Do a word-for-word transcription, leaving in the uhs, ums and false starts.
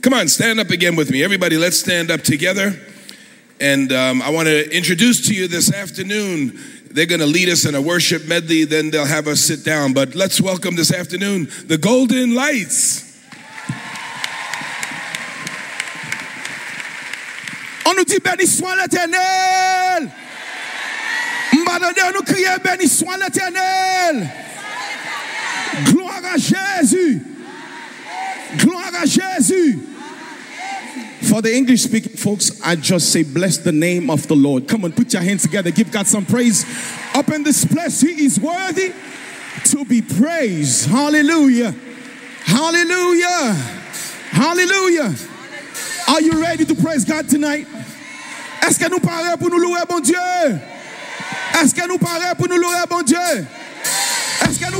Come on, stand up again with me. Everybody, let's stand up together. And um, I want to introduce to you this afternoon, they're going to lead us in a worship medley, then they'll have us sit down. But let's welcome this afternoon the Golden Lights. On nous dit béni soit l'Éternel. M'badande nous crier béni soit l'Éternel. Gloire à Jésus. Gloire à Jésus. For the English speaking folks, I just say bless the name of the Lord. Come on, put your hands together. Give God some praise. Up in this place, He is worthy to be praised. Hallelujah. Hallelujah. Hallelujah. Are you ready to praise God tonight? Est-ce que nous parlons pour nous louer bon Dieu? Est-ce que nous parlons pour nous louer bon Dieu? Est-ce que nous